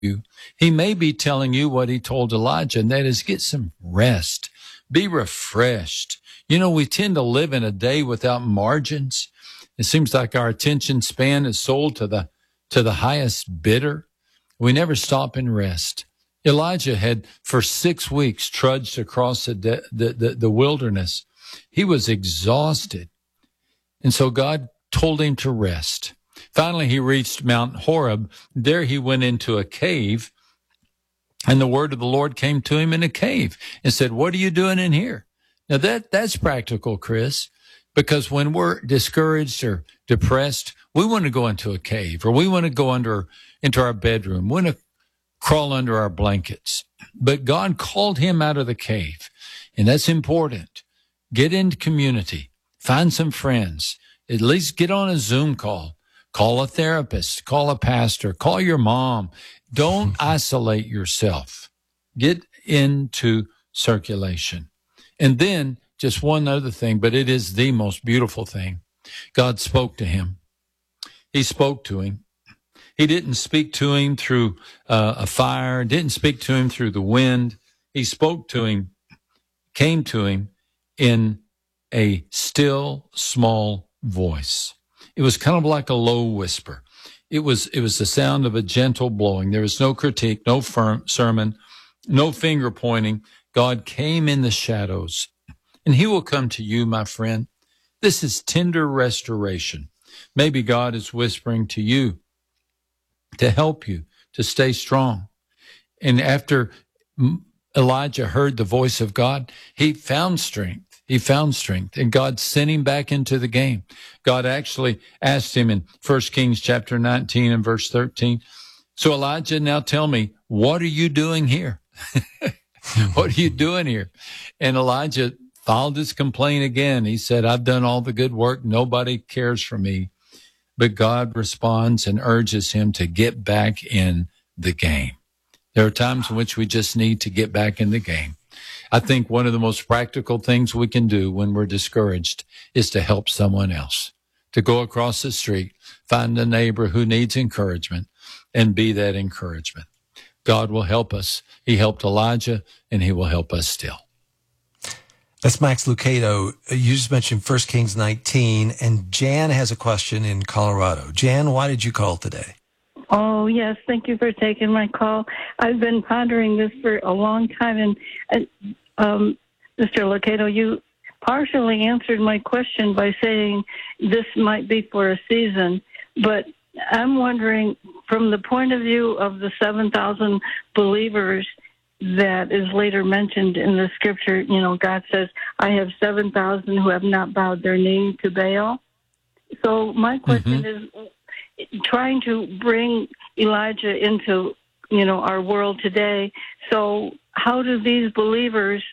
you. He may be telling you what he told Elijah, and that is get some rest. Be refreshed. You know, we tend to live in a day without margins. It seems like our attention span is sold to the highest bidder. We never stop and rest. Elijah had for 6 weeks trudged across the wilderness. He was exhausted. And so God told him to rest. Finally, he reached Mount Horeb. There he went into a cave, and the word of the Lord came to him in a cave and said, "What are you doing in here?" Now that's practical, Chris, because when we're discouraged or depressed, we want to go into a cave, or we want to go into our bedroom. We want to crawl under our blankets. But God called him out of the cave, and that's important. Get into community. Find some friends. At least get on a Zoom call. Call a therapist. Call a pastor. Call your mom. Don't isolate yourself. Get into circulation. And then just one other thing, but it is the most beautiful thing. God spoke to him. He spoke to him. He didn't speak to him through a fire, didn't speak to him through the wind. He spoke to him, came to him in a still, small voice. It was kind of like a low whisper. It was the sound of a gentle blowing. There was no critique, no sermon, no finger pointing. God came in the shadows, and he will come to you, my friend. This is tender restoration. Maybe God is whispering to you to help you to stay strong. And after Elijah heard the voice of God, he found strength. He found strength, and God sent him back into the game. God actually asked him in 1 Kings chapter 19 and verse 13, "So Elijah, now tell me, what are you doing here?" What are you doing here? And Elijah filed his complaint again. He said, "I've done all the good work. Nobody cares for me." But God responds and urges him to get back in the game. There are times in which we just need to get back in the game. I think one of the most practical things we can do when we're discouraged is to help someone else, to go across the street, find a neighbor who needs encouragement, and be that encouragement. God will help us. He helped Elijah, and he will help us still. That's Max Lucado. You just mentioned 1 Kings 19, and Jan has a question in Colorado. Jan, why did you call today? Oh, yes. Thank you for taking my call. I've been pondering this for a long time, and Mr. Lucado, you partially answered my question by saying this might be for a season, but I'm wondering, from the point of view of the 7,000 believers that is later mentioned in the scripture, you know, God says, "I have 7,000 who have not bowed their knee to Baal." So my question is, trying to bring Elijah into, you know, our world today. So how do these believers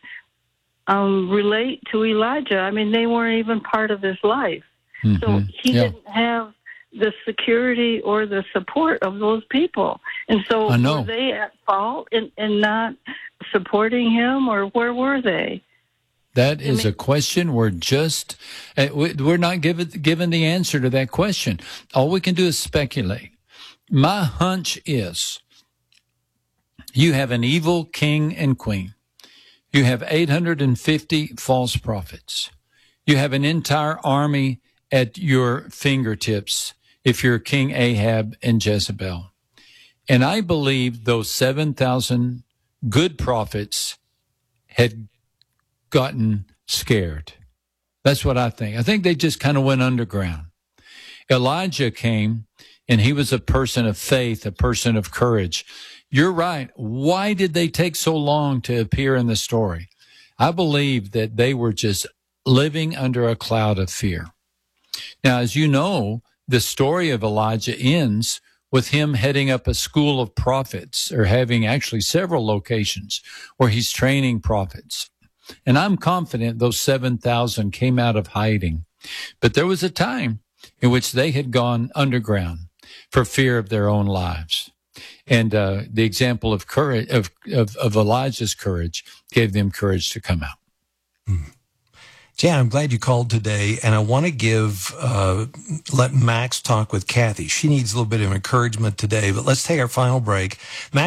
relate to Elijah? I mean, they weren't even part of his life. So he didn't have the security or the support of those people. And so were they at fault in not supporting him, or where were they? That is a question we're not given the answer to that question. All we can do is speculate. My hunch is you have an evil king and queen. You have 850 false prophets. You have an entire army at your fingertips if you're King Ahab and Jezebel. And I believe those 7,000 good prophets had gotten scared. That's what I think. I think they just kind of went underground. Elijah came, and he was a person of faith, a person of courage. You're right. Why did they take so long to appear in the story? I believe that they were just living under a cloud of fear. Now, as you know, the story of Elijah ends with him heading up a school of prophets, or having actually several locations where he's training prophets. And I'm confident those 7,000 came out of hiding. But there was a time in which they had gone underground for fear of their own lives. And the example of courage, of Elijah's courage, gave them courage to come out. Jan, I'm glad you called today, and I want to let Max talk with Kathy. She needs a little bit of encouragement today, but let's take our final break. Max